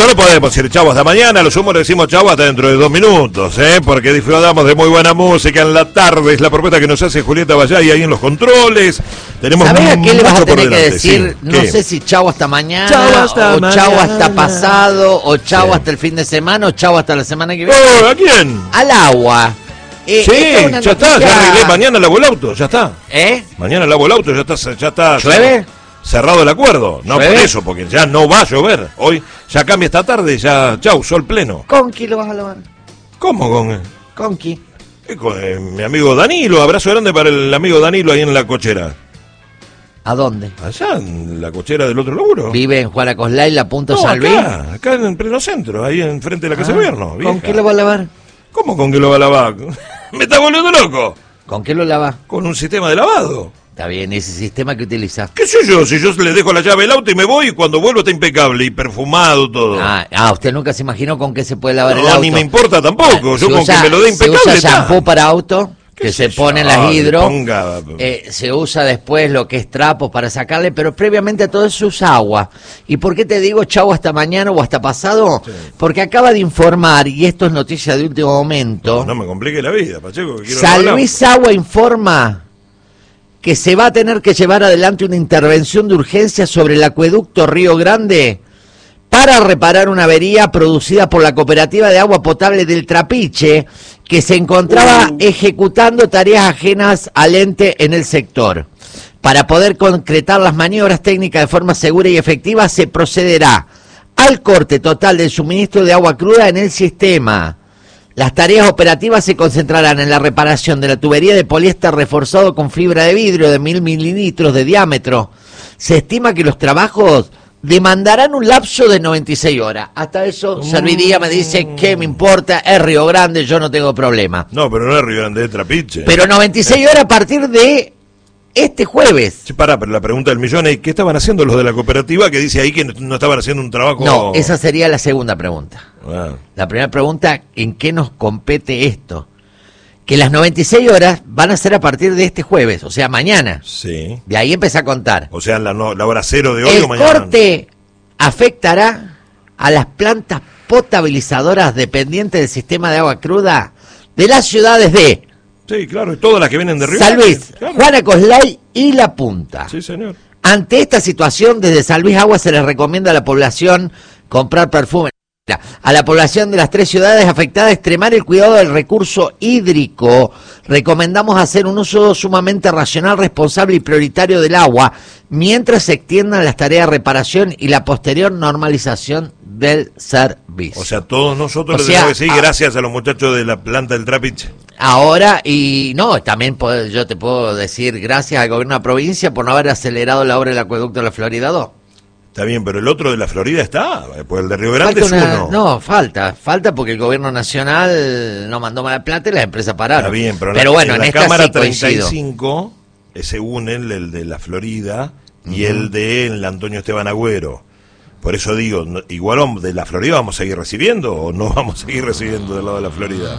Bueno, no podemos decir chau hasta mañana, lo sumo le decimos chau hasta dentro de 2 minutos, porque disfrutamos de muy buena música en la tarde. Es la propuesta que nos hace Julieta Vallay ahí en los controles. Tenemos ¿Sabés a qué le vas a tener que decir? Sí. No sé si chau hasta mañana, Chau hasta chau mañana. hasta pasado, o chau Sí. hasta el fin de semana, o chau hasta la semana que viene. ¿A quién? Al agua. Sí, Esta es una ya está, noticia- ya arreglé, mañana lavo el auto, ya está. Mañana lavo el auto, ya está. ¿Llueve? Cerrado el acuerdo. No ¿Llueve? por eso, porque ya no va a llover. Hoy ya cambia esta tarde, ya, chau, sol pleno. Conqui lo vas a lavar. ¿Cómo con...? Conqui. Con mi amigo Danilo, abrazo grande para el amigo Danilo ahí en la cochera. ¿A dónde? Allá, en la cochera del otro laburo. Vive en Juana Coslay, la Punta No, San Luis. acá en pleno centro, ahí enfrente de la casa de gobierno. ¿Con vieja. qué lo va a lavar? ¿Cómo con qué lo va a lavar? Me está volviendo loco. ¿Con qué lo lava? Con un sistema de lavado. Está bien, ese sistema que utiliza. ¿Qué sé yo? Si yo le dejo la llave del auto y me voy y cuando vuelvo está impecable y perfumado todo. Usted nunca se imaginó con qué se puede lavar el No, auto. ni me importa tampoco. Yo Se con usa- que me lo dé impecable Se usa está. shampoo para auto, que ¿Qué se sé pone en yo? las Le hidro. ponga- Se usa después lo que es trapo para sacarle, pero previamente a todo eso se usa agua. ¿Y por qué te digo chau hasta mañana o hasta pasado? Sí. Porque acaba de informar, y esto es noticia de último momento, No me complique la vida, Pacheco. Que quiero San hablar. Luis Agua informa que se va a tener que llevar adelante una intervención de urgencia sobre el acueducto Río Grande para reparar una avería producida por la Cooperativa de Agua Potable del Trapiche, que se encontraba ejecutando tareas ajenas al ente en el sector. Para poder concretar las maniobras técnicas de forma segura y efectiva, se procederá al corte total del suministro de agua cruda en el sistema. Las tareas operativas se concentrarán en la reparación de la tubería de poliéster reforzado con fibra de vidrio de 1000 mililitros de diámetro. Se estima que los trabajos demandarán un lapso de 96 horas. Hasta eso, Serviría me dice, ¿qué me importa? Es Río Grande, yo no tengo problema. No, pero no es Río Grande, es Trapiche. Pero 96 horas a partir de este jueves. Sí, pero la pregunta del millón es, ¿qué estaban haciendo los de la cooperativa que dice ahí que no estaban haciendo un trabajo? No, esa sería la segunda pregunta. Ah, La primera pregunta, ¿en qué nos compete esto? Que las 96 horas van a ser a partir de este jueves, o sea, mañana. sí. De ahí empieza a contar. O sea, la hora cero de hoy El o mañana. corte afectará a las plantas potabilizadoras dependientes del sistema de agua cruda de las ciudades de Sí, claro, y todas las que vienen de Río San Grande, Luis, claro. Juana Coslay y La Punta. Sí, señor. Ante esta situación, desde San Luis Agua se les recomienda a la población comprar perfume. A la población de las 3 ciudades afectadas extremar el cuidado del recurso hídrico. Recomendamos hacer un uso sumamente racional, responsable y prioritario del agua, mientras se extiendan las tareas de reparación y la posterior normalización del servicio. O sea, todos nosotros O le sea, tenemos que decir gracias a los muchachos de la planta del Trapiche. Ahora, y no, también yo te puedo decir gracias al gobierno de la provincia por no haber acelerado la obra del acueducto de la Florida 2. Está bien, pero el otro de la Florida está, pues el de Río Grande Falta es una- uno. No, falta porque el gobierno nacional no mandó más plata y las empresas pararon. Está bien, pero, bueno, en en la esta Cámara sí coincido. 35 se une el de la Florida y el de el Antonio Esteban Agüero. Por eso digo, igual de la Florida vamos a seguir recibiendo o no vamos a seguir recibiendo del lado de la Florida.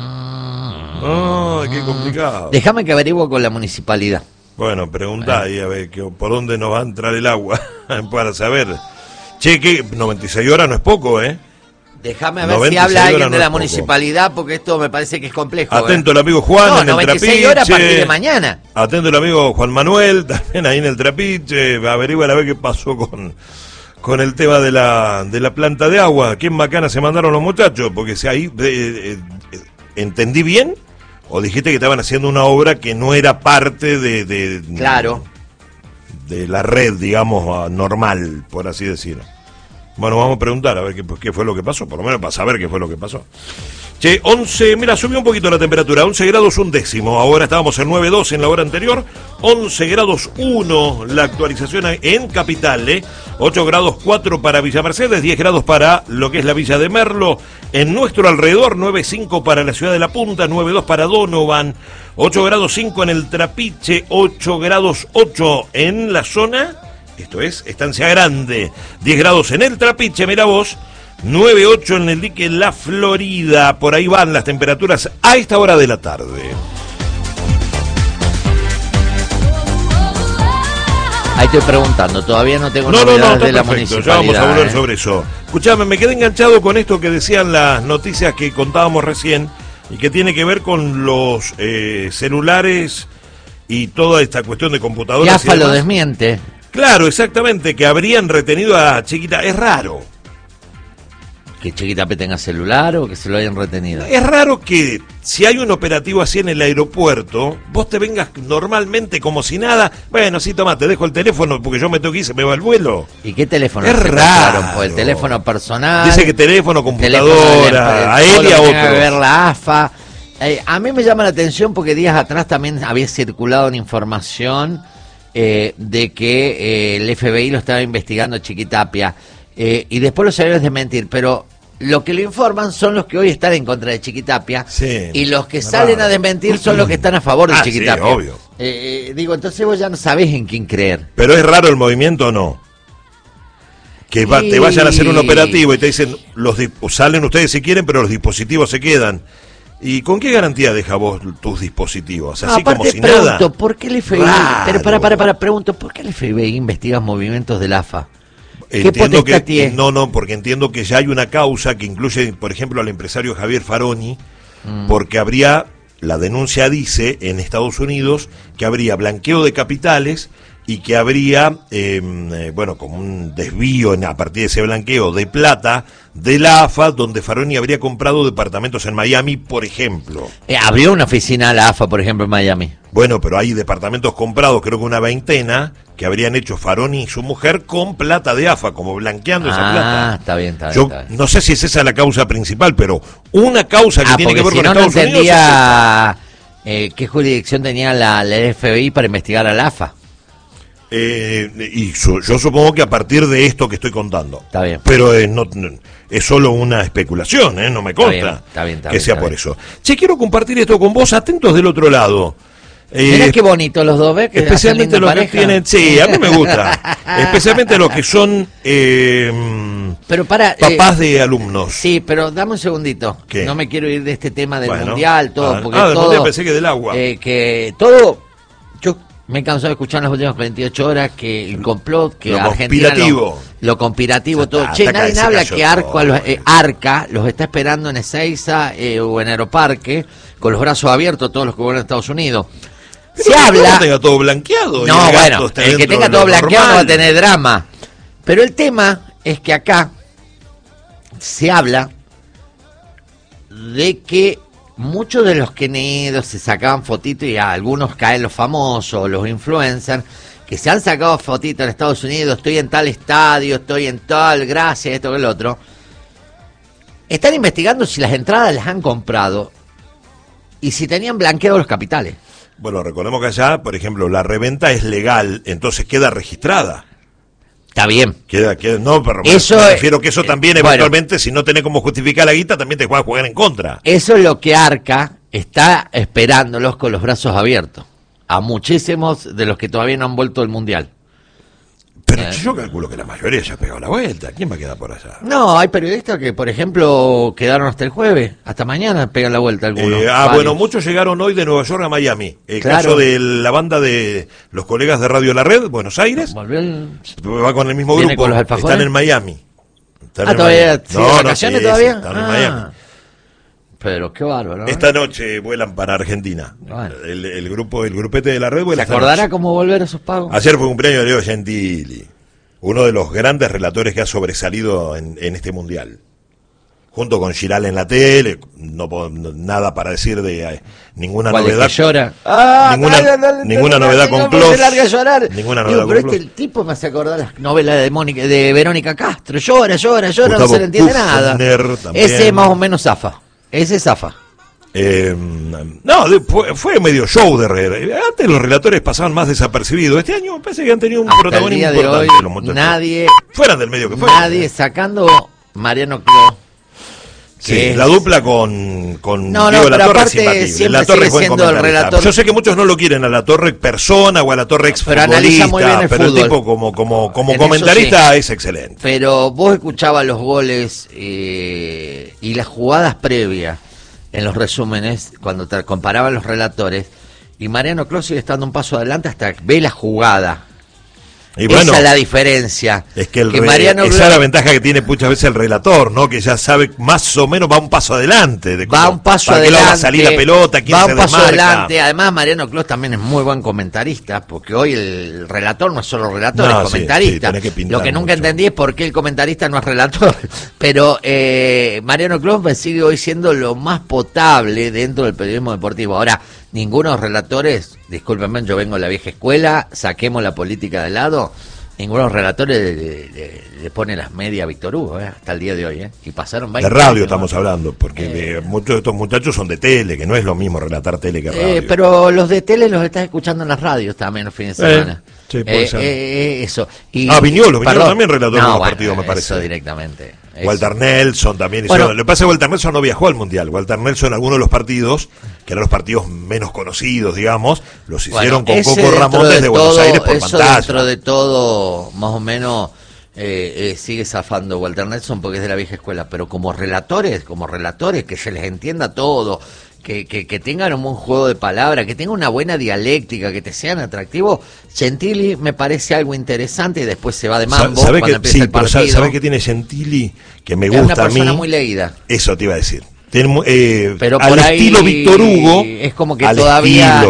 ¡Ay, qué complicado! Déjame que averiguo con la municipalidad. Bueno, preguntá ahí a ver por dónde nos va a entrar el agua para saber. Che, que 96 horas no es poco, ¿eh? Déjame a ver si 96 habla alguien horas de no la es poco. municipalidad, porque esto me parece que es complejo. Atento el amigo Juan No, en el 96 Trapiche. horas a partir de mañana. Atento el amigo Juan Manuel, también ahí en el Trapiche. Averigüen a ver qué pasó con el tema de la planta de agua. ¿Qué macana se mandaron los muchachos? Porque si ahí ¿entendí bien? ¿O dijiste que estaban haciendo una obra que no era parte de Claro. de la red, digamos, normal, por así decirlo? Bueno, vamos a preguntar a ver qué fue lo que pasó, por lo menos para saber qué fue lo que pasó. Che, 11, mira, subió un poquito la temperatura, 11 grados 1 ahora estábamos en 9,2 en la hora anterior, 11 grados 1 la actualización en Capital, 8 grados 4 para Villa Mercedes, 10 grados para lo que es la Villa de Merlo, en nuestro alrededor 9,5 para la ciudad de La Punta, 9,2 para Donovan, 8 grados 5 en el Trapiche, 8 grados 8 en la zona, esto es Estancia Grande, 10 grados en el Trapiche, mira vos, 9,8 en el dique La Florida. Por ahí van las temperaturas a esta hora de la tarde. Ahí estoy preguntando, todavía no tengo No, novedades está de la perfecto, municipalidad. ya vamos a volver ¿eh? sobre eso. Escuchame, me quedé enganchado con esto que decían las noticias que contábamos recién y que tiene que ver con los celulares y toda esta cuestión de Y computadoras. AFA y lo demás. desmiente. Claro, exactamente, que habrían retenido a Chiquita. Es raro. Que Chiquitapia tenga celular o que se lo hayan retenido. Es raro que si hay un operativo así en el aeropuerto, vos te vengas normalmente como si nada. Bueno, sí, toma, te dejo el teléfono porque yo me tengo que ir, se me va el vuelo. ¿Y qué teléfono? Es se raro. compraron? Pues el teléfono personal. Dice que teléfono, teléfono computadora, a él y a todo lo que tenga que ver otros. la AFA. A mí me llama la atención porque días atrás también había circulado una información de que el FBI lo estaba investigando a Chiquitapia y después lo salieron a desmentir, pero lo que lo informan son los que hoy están en contra de Chiquitapia Sí, y los que es salen raro. a desmentir son los que están a favor de Ah, Chiquitapia. sí, obvio. Digo, entonces vos ya no sabés en quién creer. Pero es raro el movimiento o no. Que te vayan a hacer un operativo y te dicen, salen ustedes si quieren, pero los dispositivos se quedan. ¿Y con qué garantía deja vos tus dispositivos? Así Aparte, como si pregunto, nada. ¿por qué el FBI? Raro. Pero pregunto, ¿por qué el FBI investiga movimientos del AFA? ¿Qué Entiendo potestad que tiene? no, porque entiendo que ya hay una causa que incluye, por ejemplo, al empresario Javier Faroni, porque habría, la denuncia dice en Estados Unidos que habría blanqueo de capitales y que habría, bueno, como un desvío a partir de ese blanqueo de plata de la AFA, donde Faroni habría comprado departamentos en Miami, por ejemplo. Abrió una oficina a la AFA, por ejemplo, en Miami. Bueno, pero hay departamentos comprados, creo que una veintena, que habrían hecho Faroni y su mujer con plata de AFA, como blanqueando esa plata. Está bien, está bien. Yo está bien. no sé si es esa la causa principal, pero una causa que tiene que ver porque con si no, Estados Unidos. entendía qué jurisdicción tenía la FBI para investigar a la AFA. Yo supongo que a partir de esto que estoy contando. Está bien. Pero es solo una especulación, no me consta Está bien, que sea está por bien. eso. Che, quiero compartir esto con vos, atentos del otro lado. Mirá qué bonito los dos, ¿ves? Que Especialmente hacen los linda que pareja. tienen, sí, a mí me gusta. Especialmente los que son Pero para papás de alumnos. sí, pero dame un segundito. ¿Qué? No me quiero ir de este tema del Bueno. mundial, todo, porque del todo. mundial pensé que del agua. Que todo. Yo me he cansado de escuchar en las últimas 48 horas que el complot, que Lo Argentina. conspirativo. Lo conspirativo, Ya todo. está, Che, hasta acá nadie se habla cayó que todo. Arca los está esperando en Ezeiza o en Aeroparque, con los brazos abiertos, todos los que vuelven a Estados Unidos. Pero Se que habla. no tenga todo blanqueado. y No, el gasto bueno, esté el que dentro tenga de lo todo blanqueado no va a normal. tener drama. Pero el tema es que acá se habla de que muchos de los queridos se sacaban fotitos y a algunos caen los famosos, los influencers, que se han sacado fotitos en Estados Unidos, estoy en tal estadio, estoy en tal, gracias, esto que el otro. Están investigando si las entradas las han comprado y si tenían blanqueados los capitales. Bueno, recordemos que allá, por ejemplo, la reventa es legal, entonces queda registrada. Está bien. No, pero Eso me es- refiero que eso también bueno. eventualmente, si no tenés cómo justificar la guita, también te va a jugar en contra. Eso es lo que Arca está esperándolos con los brazos abiertos. A muchísimos de los que todavía no han vuelto al Mundial. Pero yo calculo que la mayoría ya ha pegado la vuelta. ¿Quién va a quedar por allá? No, hay periodistas que, por ejemplo, quedaron hasta el jueves. Hasta mañana pegan la vuelta algunos. Varios. Bueno, muchos llegaron hoy de Nueva York a Miami. El Claro. caso de la banda de los colegas de Radio La Red, Buenos Aires, Volvió el... va con el mismo ¿Viene grupo. con los alfajores? Están en Miami. Están en ¿todavía Miami. sigue de vacaciones sí, todavía? sí, están en Miami. Pero qué bárbaro. ¿eh? Esta noche vuelan para Argentina. Bueno. El grupete de La Red ¿Se vuela esta acordará noche. cómo volver a esos pagos? Ayer fue cumpleaños de Leo Gentili, uno de los grandes relatores que ha sobresalido en este mundial. Junto con Giral en la tele, nada para decir de ninguna ¿Cuál es novedad. que llora? Ninguna novedad con Clos. Clos. Larga a llorar. Ninguna Digo, novedad pero con este Clos. el tipo me hace acordar las novelas de Verónica Castro. Llora, no Gustavo se le entiende nada. Kufner también. Ese más o menos zafa. Ese zafa. No, fue medio show de antes los relatores pasaban más desapercibidos. Este año me parece que han tenido un Hasta el protagonismo día de hoy, importante los muchachos. nadie, Fueran del medio que fueran. nadie sacando Mariano Clos. Sí, que es- la dupla con No, Diego pero La Torre es aparte imbatible. siempre La Torre sigue es buen siendo el comentarista. relator- Yo sé que muchos no lo quieren a La Torre persona o a La Torre Pero analiza muy bien exfutbolista, el pero el fútbol. tipo como En comentarista es excelente. Pero vos escuchabas los goles y las jugadas previas en los resúmenes, cuando te comparaban los relatores, y Mariano Clos sigue estando un paso adelante hasta que ve la jugada. Y bueno, esa es la diferencia. Es que Mariano esa es la ventaja que tiene muchas veces el relator, ¿no? Que ya sabe más o menos, va un paso adelante. Va un paso adelante. Va a salir la pelota, quién va se un paso desmarca. adelante. Además, Mariano Clos también es muy buen comentarista, porque hoy el relator no es solo relator, es comentarista. Lo que nunca entendí es por qué el comentarista no es relator. Pero Mariano Clos me sigue hoy siendo lo más potable dentro del periodismo deportivo. Ahora, ninguno de los relatores, discúlpenme, yo vengo de la vieja escuela, saquemos la política de lado. Ninguno de los relatores le pone las medias a Víctor Hugo, hasta el día de hoy, y pasaron 20 de radio años, estamos hablando, porque muchos de estos muchachos son de tele, que no es lo mismo relatar tele que radio. Pero los de tele los estás escuchando en las radios también los fines de semana. Sí, puede ser. Eso. Viñolo también relató en los partidos, me parece. Eso directamente. Walter Nelson también hizo. Lo que pasa es que Walter Nelson no viajó al Mundial. Walter Nelson en algunos de los partidos, que eran los partidos menos conocidos, digamos, los hicieron con Coco Ramón desde Buenos Aires por pantalla. Dentro de todo, más o menos, sigue zafando Walter Nelson porque es de la vieja escuela, pero como relatores, que se les entienda todo, que tengan un buen juego de palabras, que tengan una buena dialéctica, que te sean atractivos. Gentili me parece algo interesante y después se va de mambo cuando empieza el partido. ¿Sabes qué tiene Gentili? Que me gusta a mí. Es una persona muy leída. Eso te iba a decir. Pero al estilo Víctor Hugo, es como que todavía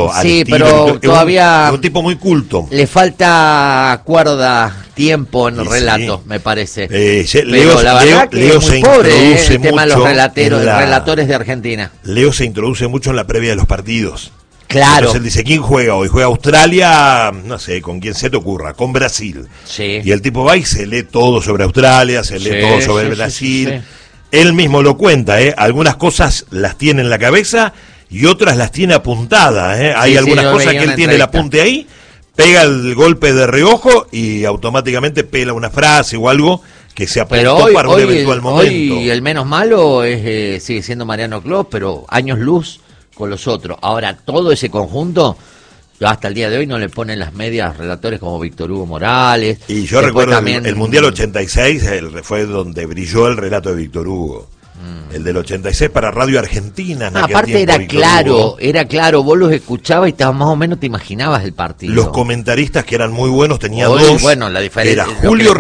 todavía es un tipo muy culto. Le falta cuerda, tiempo en el relato, me parece. Pero la verdad que Leo es muy pobre el tema de los relatores de Argentina. Leo se introduce mucho en la previa de los partidos. Claro. Entonces él dice, ¿quién juega hoy? Juega Australia, no sé, con quién se te ocurra, con Brasil. Sí. Y el tipo va y se lee todo sobre Australia, se lee todo sobre Brasil. Sí. Él mismo lo cuenta, algunas cosas las tiene en la cabeza y otras las tiene apuntadas. Hay algunas cosas que él tiene el apunte ahí, pega el golpe de reojo y automáticamente pela una frase o algo que se apuntó para un eventual momento. Hoy el menos malo sigue siendo Mariano Clos, pero años luz con los otros. Ahora, todo ese conjunto, hasta el día de hoy no le ponen las medias relatores como Víctor Hugo Morales. Y yo recuerdo también el Mundial 86, fue donde brilló el relato de Víctor Hugo. El del 86 para Radio Argentina. Aparte era claro, vos los escuchabas y más o menos te imaginabas el partido. Los comentaristas que eran muy buenos, tenía dos. Bueno, la diferencia era Julio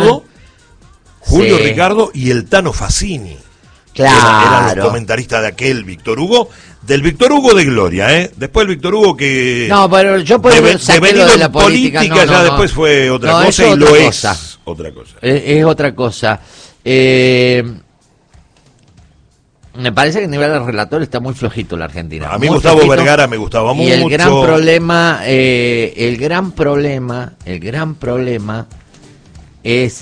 Ricardo y el Tano Fassini. Claro. Eran los comentaristas de aquel Víctor Hugo. Del Víctor Hugo de gloria, Después el Víctor Hugo que... No, pero yo puedo saber de la política ya después fue otra cosa y lo es otra cosa. Es otra cosa. Me parece que a nivel de relator está muy flojito la Argentina. A mí Gustavo Vergara me gustaba mucho. Y el gran problema es...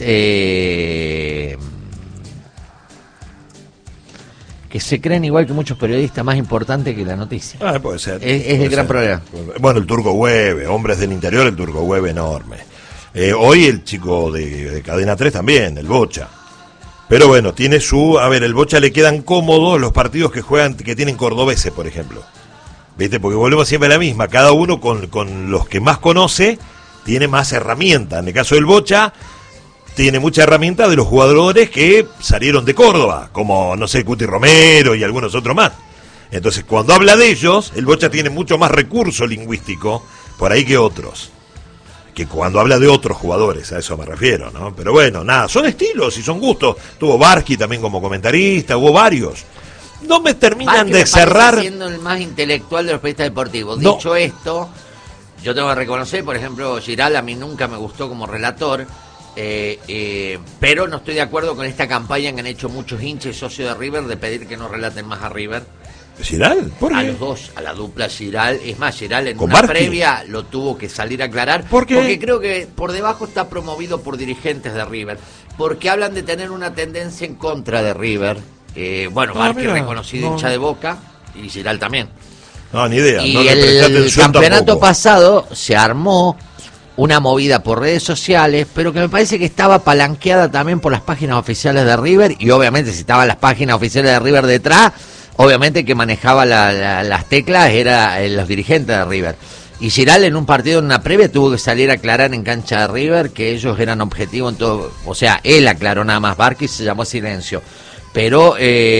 que se creen igual que muchos periodistas, más importante que la noticia. Puede ser. Es el gran problema. Bueno, el Turco Hueve, hombres del interior, el Turco Hueve enorme. Hoy el chico de Cadena 3 también, el Bocha. Pero bueno, tiene el Bocha le quedan cómodos los partidos que juegan, que tienen cordobeses, por ejemplo. ¿Viste? Porque volvemos siempre a la misma, cada uno con los que más conoce, tiene más herramientas. En el caso del Bocha, tiene mucha herramienta de los jugadores que salieron de Córdoba, como, no sé, Cuti Romero y algunos otros más. Entonces, cuando habla de ellos, el Bocha tiene mucho más recurso lingüístico por ahí que otros. Que cuando habla de otros jugadores, a eso me refiero, ¿no? Pero bueno, nada, son estilos y son gustos. Tuvo Barsky también como comentarista, hubo varios. No me terminan de cerrar. Siendo el más intelectual de los periodistas deportivos. Dicho esto, yo tengo que reconocer, por ejemplo, Giral a mí nunca me gustó como relator. Pero no estoy de acuerdo con esta campaña que han hecho muchos hinchas y socios de River de pedir que no relaten más a River. ¿Giral? ¿Por qué? A los dos, a la dupla Giral. Es más, Giral en una Barsky previa lo tuvo que salir a aclarar. ¿Por qué? Porque creo que por debajo está promovido por dirigentes de River. Porque hablan de tener una tendencia en contra de River. Barsky reconocido hincha de Boca y Giral también. No, ni idea. Y no le presté el atención campeonato tampoco. pasado se armó una movida por redes sociales, pero que me parece que estaba palanqueada también por las páginas oficiales de River, y obviamente si estaban las páginas oficiales de River detrás, obviamente que manejaba las teclas era los dirigentes de River. Y Giral en un partido, en una previa, tuvo que salir a aclarar en cancha de River que ellos eran objetivo en todo, o sea, él aclaró nada más, Barsky se llamó silencio, pero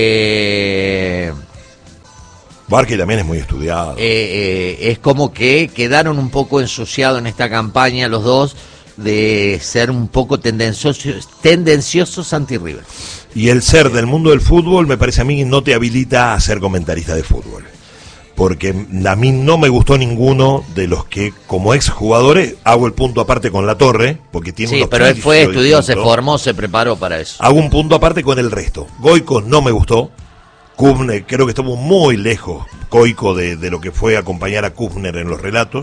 Barsky también es muy estudiado. Es como que quedaron un poco ensuciados en esta campaña los dos, de ser un poco tendenciosos anti-River. Y el ser del mundo del fútbol, me parece a mí, no te habilita a ser comentarista de fútbol. Porque a mí no me gustó ninguno de los que, como exjugadores, hago el punto aparte con La Torre, porque tiene sí, pero él fue, estudió, se formó, se preparó para eso. Hago un punto aparte con el resto. Goico no me gustó. Kufner, creo que estuvo muy lejos, Goico, de lo que fue acompañar a Kufner en los relatos.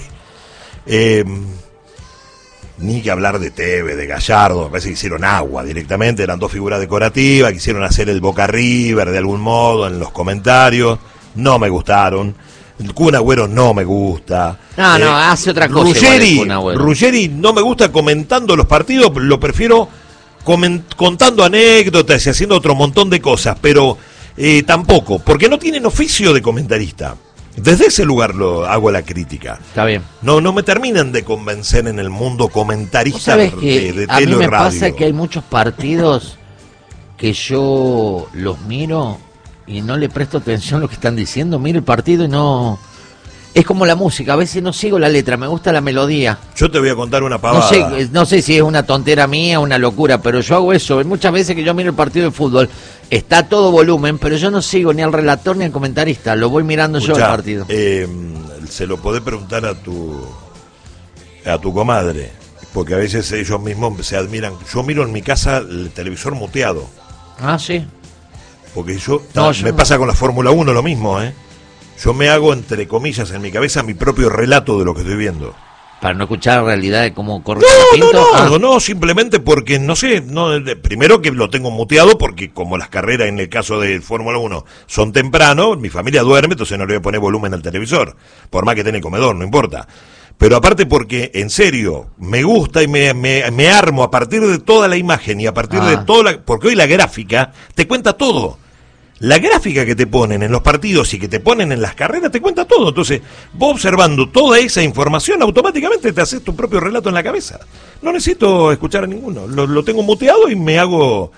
Ni que hablar de Tevez, de Gallardo, me parece que hicieron agua directamente, eran dos figuras decorativas, quisieron hacer el Boca River de algún modo en los comentarios, no me gustaron. El Kun Agüero no me gusta. No, hace otra cosa. Ruggeri no me gusta comentando los partidos, lo prefiero contando anécdotas y haciendo otro montón de cosas, pero tampoco, porque no tienen oficio de comentarista. Desde ese lugar lo hago la crítica. Está bien. No me terminan de convencer en el mundo comentarista ¿Sabes que de a mí tele me y radio? pasa que hay muchos partidos que yo los miro y no le presto atención a lo que están diciendo? Miro el partido y no... Es como la música, a veces no sigo la letra, me gusta la melodía. Yo te voy a contar una pavada. No sé si es una tontera mía, una locura, pero yo hago eso. Muchas veces que yo miro el partido de fútbol, está a todo volumen, pero yo no sigo ni al relator ni al comentarista, lo voy mirando. Escuchá, yo al partido. Se lo podés preguntar a tu comadre, porque a veces ellos mismos se admiran. Yo miro en mi casa el televisor muteado. Ah, sí. Porque me pasa con la Fórmula 1 lo mismo, Yo me hago, entre comillas, en mi cabeza mi propio relato de lo que estoy viendo. Para no escuchar la realidad de cómo corre el Pinto. No, simplemente porque, no sé, primero que lo tengo muteado porque como las carreras en el caso de Fórmula 1 son temprano, mi familia duerme, entonces no le voy a poner volumen al televisor, por más que tenga el comedor, no importa. Pero aparte porque, en serio, me gusta y me armo a partir de toda la imagen y a partir de toda porque hoy la gráfica te cuenta todo. La gráfica que te ponen en los partidos y que te ponen en las carreras te cuenta todo. Entonces, vos observando toda esa información, automáticamente te haces tu propio relato en la cabeza. No necesito escuchar a ninguno. Lo tengo muteado y me hago...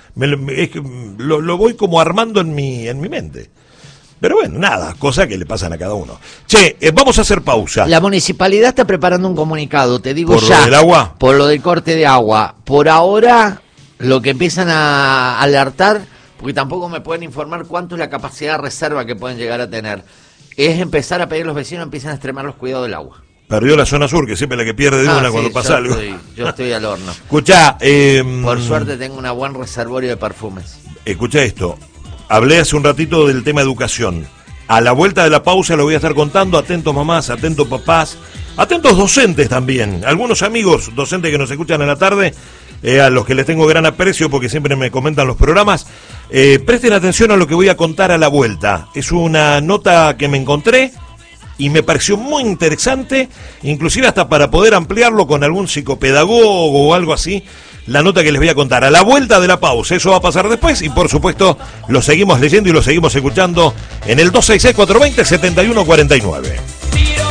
lo voy como armando en mi mente. Pero bueno, nada, cosas que le pasan a cada uno. Che, vamos a hacer pausa. La municipalidad está preparando un comunicado, te digo ya. ¿Por lo del agua? Por lo del corte de agua. Por ahora, lo que empiezan a alertar... porque tampoco me pueden informar cuánto es la capacidad de reserva que pueden llegar a tener, es empezar a pedir a los vecinos empiezan a extremar los cuidados del agua. Perdió la zona sur, que siempre la que pierde de una cuando pasa algo. Yo estoy al horno. Escuchá, por suerte tengo un buen reservorio de perfumes. Escuchá esto, hablé hace un ratito del tema educación. A la vuelta de la pausa lo voy a estar contando, atentos mamás, atentos papás, atentos docentes también, algunos amigos docentes que nos escuchan en la tarde, a los que les tengo gran aprecio porque siempre me comentan los programas. Presten atención a lo que voy a contar a la vuelta. Es una nota que me encontré y me pareció muy interesante, inclusive hasta para poder ampliarlo con algún psicopedagogo o algo así, la nota que les voy a contar a la vuelta de la pausa. Eso va a pasar después y por supuesto lo seguimos leyendo y lo seguimos escuchando en el 266-420-7149.